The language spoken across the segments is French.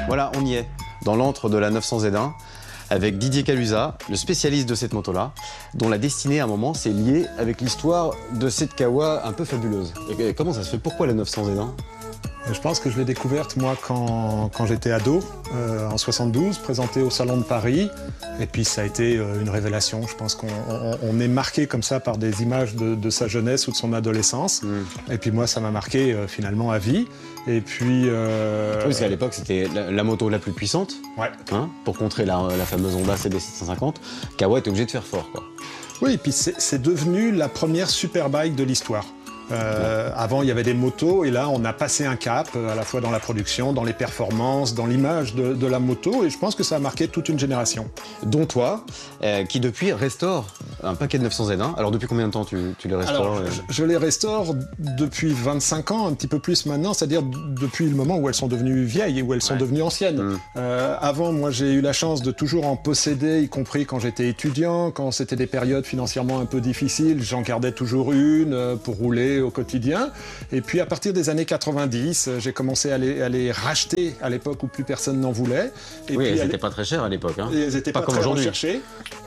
Voilà, on y est, dans l'antre de la 900 Z1, avec Didier Calusa, le spécialiste de cette moto-là, dont la destinée, à un moment, s'est liée avec l'histoire de cette Kawa un peu fabuleuse. Et comment ça se fait? Pourquoi la 900 Z1? Je pense que je l'ai découverte, moi, quand j'étais ado, en 72, présentée au Salon de Paris. Et puis, ça a été une révélation. Je pense qu'on est marqué comme ça par des images de sa jeunesse ou de son adolescence. Et puis, moi, ça m'a marqué, finalement, à vie. Et puis... Oui, parce qu'à l'époque, c'était la moto la plus puissante. Ouais. Hein, pour contrer la fameuse Honda CB 750. Kawa était obligé de faire fort, quoi. Oui, et puis c'est devenu la première superbike de l'histoire. Avant, il y avait des motos et là, on a passé un cap à la fois dans la production, dans les performances, dans l'image de la moto et je pense que ça a marqué toute une génération. Dont toi, qui depuis restaure un paquet de 900 Z1. Alors depuis combien de temps tu les restaures? Alors, je les restaure depuis 25 ans, un petit peu plus maintenant, c'est-à-dire depuis le moment où elles sont devenues vieilles et où elles sont devenues anciennes. Avant, moi, j'ai eu la chance de toujours en posséder, y compris quand j'étais étudiant, quand c'était des périodes financièrement un peu difficiles, j'en gardais toujours une pour rouler au quotidien. Et puis à partir des années 90, j'ai commencé à les racheter à l'époque où plus personne n'en voulait. Et oui, puis elles n'étaient pas très chères à l'époque. Hein. Elles n'étaient pas comme très aujourd'hui. recherchées.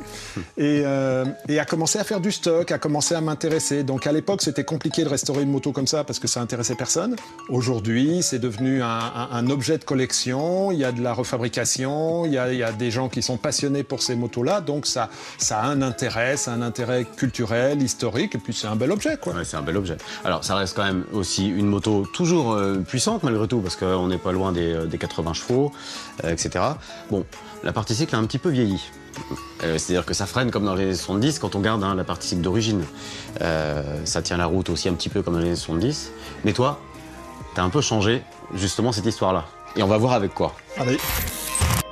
Et à commencer à faire du stock, à commencer à m'intéresser. Donc à l'époque, c'était compliqué de restaurer une moto comme ça parce que ça intéressait personne. Aujourd'hui, c'est devenu un objet de collection. Il y a de la refabrication, il y a des gens qui sont passionnés pour ces motos-là. Donc ça a un intérêt, c'est un intérêt culturel, historique, et puis c'est un bel objet, quoi. Ouais, c'est un bel objet. Alors ça reste quand même aussi une moto toujours puissante malgré tout, parce qu'on n'est pas loin des 80 chevaux, etc. Bon, la partie cycle a un petit peu vieilli. C'est-à-dire que ça freine comme dans les années 70 quand on garde la partie cycle d'origine. Ça tient la route aussi un petit peu comme dans les années 70. Mais toi, t'as un peu changé justement cette histoire-là. Et on va voir avec quoi. Allez.